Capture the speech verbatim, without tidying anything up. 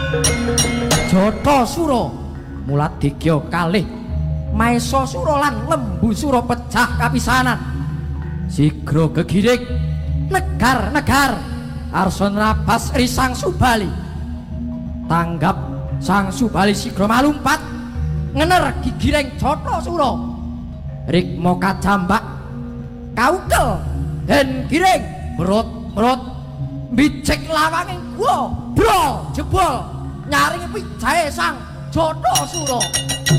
Jata Sura mulat digya kalih Maesa Sura lan Lembu Sura pecah kapisanan sigra gegiring negar-negar arsa nrabas ri Sang Subali tanggap Sang Subali sigra malumpat ngener gigiring Jata Sura rikma kajambak kaukel den giring merut-merut mbicik lawanging gua brol jebol nyaring pijahe Sang Jata Sura.